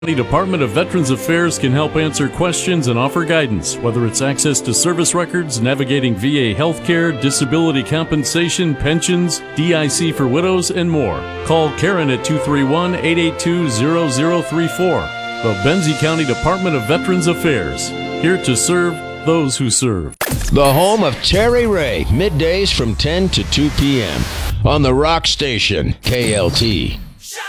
The Department of Veterans Affairs can help answer questions and offer guidance, whether it's access to service records, navigating VA healthcare, disability compensation, pensions, DIC for widows, and more. Call Karen at 231-882-0034. The Benzie County Department of Veterans Affairs, here to serve those who serve. The home of Terry Ray, middays from 10 to 2 p.m. on the Rock Station, KLT.